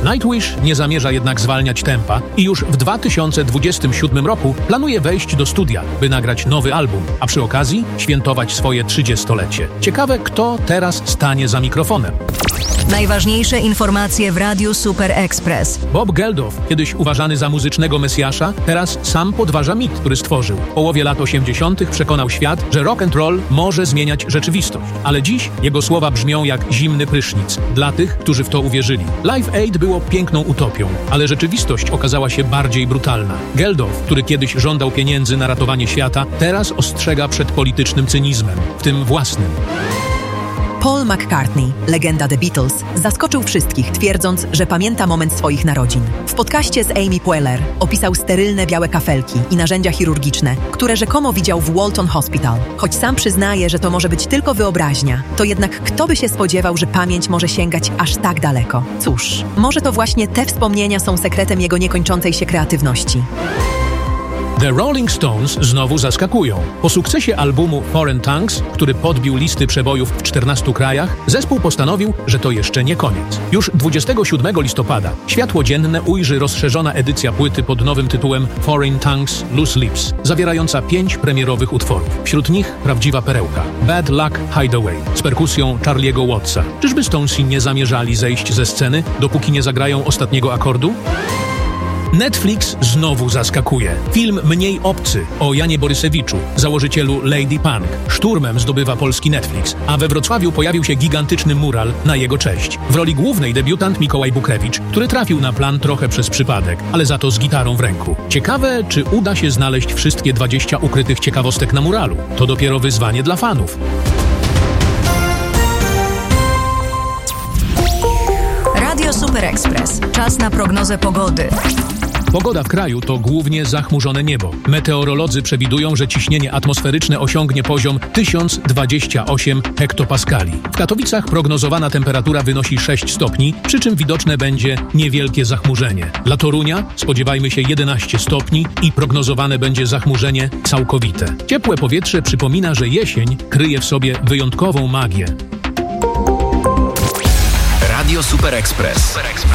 Nightwish nie zamierza jednak zwalniać tempa i już w 2027 roku planuje wejść do studia, by nagrać nowy album, a przy okazji świętować swoje 30-lecie. Ciekawe, kto teraz stanie za mikrofonem. Najważniejsze informacje w Radiu Super Express. Bob Geldof, kiedyś uważany za muzycznego mesjasza, teraz sam podważa mit, który stworzył. W połowie lat 80. przekonał świat, że rock and roll może zmieniać rzeczywistość. Ale dziś jego słowa brzmią jak zimny prysznic dla tych, którzy w to uwierzyli. Live Aid było piękną utopią, ale rzeczywistość okazała się bardziej brutalna. Geldof, który kiedyś żądał pieniędzy na ratowanie świata, teraz ostrzega przed politycznym cynizmem, w tym własnym. Paul McCartney, legenda The Beatles, zaskoczył wszystkich, twierdząc, że pamięta moment swoich narodzin. W podcaście z Amy Poehler opisał sterylne białe kafelki i narzędzia chirurgiczne, które rzekomo widział w Walton Hospital. Choć sam przyznaje, że to może być tylko wyobraźnia, to jednak kto by się spodziewał, że pamięć może sięgać aż tak daleko? Cóż, może to właśnie te wspomnienia są sekretem jego niekończącej się kreatywności. The Rolling Stones znowu zaskakują. Po sukcesie albumu Foreign Tongues, który podbił listy przebojów w 14 krajach, zespół postanowił, że to jeszcze nie koniec. Już 27 listopada światło dzienne ujrzy rozszerzona edycja płyty pod nowym tytułem Foreign Tongues Loose Lips, zawierająca 5 premierowych utworów. Wśród nich prawdziwa perełka Bad Luck Hideaway z perkusją Charlie'ego Wattsa. Czyżby Stonesi nie zamierzali zejść ze sceny, dopóki nie zagrają ostatniego akordu? Netflix znowu zaskakuje. Film Mniej obcy o Janie Borysewiczu, założycielu Lady Punk, szturmem zdobywa polski Netflix, a we Wrocławiu pojawił się gigantyczny mural na jego cześć. W roli głównej debiutant Mikołaj Bukrewicz, który trafił na plan trochę przez przypadek, ale za to z gitarą w ręku. Ciekawe, czy uda się znaleźć wszystkie 20 ukrytych ciekawostek na muralu. To dopiero wyzwanie dla fanów. Radio Super Express. Czas na prognozę pogody. Pogoda w kraju to głównie zachmurzone niebo. Meteorolodzy przewidują, że ciśnienie atmosferyczne osiągnie poziom 1028 hektopaskali. W Katowicach prognozowana temperatura wynosi 6 stopni, przy czym widoczne będzie niewielkie zachmurzenie. Dla Torunia spodziewajmy się 11 stopni i prognozowane będzie zachmurzenie całkowite. Ciepłe powietrze przypomina, że jesień kryje w sobie wyjątkową magię. Radio Super Express.